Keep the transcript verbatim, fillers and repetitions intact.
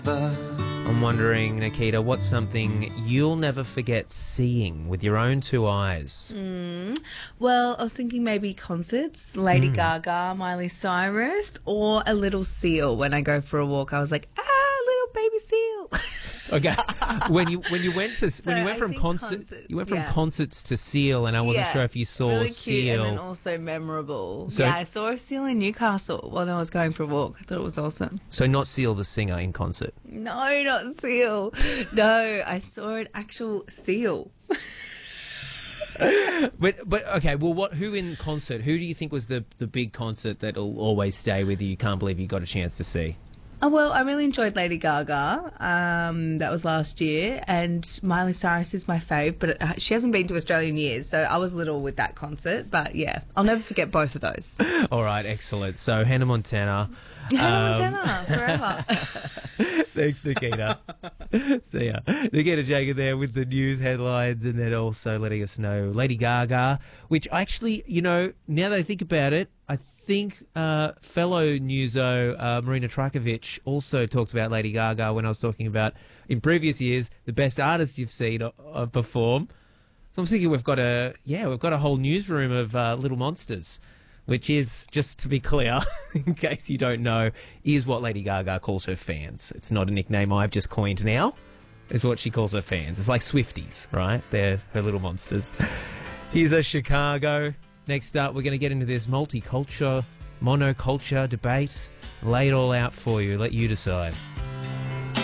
I'm wondering, Nikita, what's something you'll never forget seeing with your own two eyes? Mm. Well, I was thinking maybe concerts, Lady mm. Gaga, Miley Cyrus, or a little seal when I go for a walk. I was like, ah, little baby seal. Okay, when you when you went to so when you went I from concert, concert, you went from yeah. concerts to Seal, and I wasn't yeah. sure if you saw really cute Seal. And then also memorable. So, yeah, I saw a seal in Newcastle when I was going for a walk. I thought it was awesome. So not Seal the singer in concert. No, not Seal. No, I saw an actual seal. but but okay, well, what? Who in concert? Who do you think was the the big concert that'll always stay with you? You can't believe you got a chance to see. Oh, well, I really enjoyed Lady Gaga. Um, that was last year. And Miley Cyrus is my fave, but it, she hasn't been to Australia in years, so I was little with that concert. But, yeah, I'll never forget both of those. All right, excellent. So, Hannah Montana. Hannah um, Montana, forever. Thanks, Nikita. See ya. Nikita Jagan there with the news headlines, and then also letting us know Lady Gaga, which actually, you know, now that I think about it, I think uh, fellow newso uh, Marina Trajkovic also talked about Lady Gaga when I was talking about, in previous years, the best artists you've seen uh, perform. So I'm thinking we've got a, yeah, we've got a whole newsroom of uh, little monsters, which is, just to be clear, in case you don't know, is what Lady Gaga calls her fans. It's not a nickname I've just coined now. It's what she calls her fans. It's like Swifties, right? They're her little monsters. Here's a Chicago. Next up, we're going to get into this multicultural, monoculture debate. Lay it all out for you. Let you decide.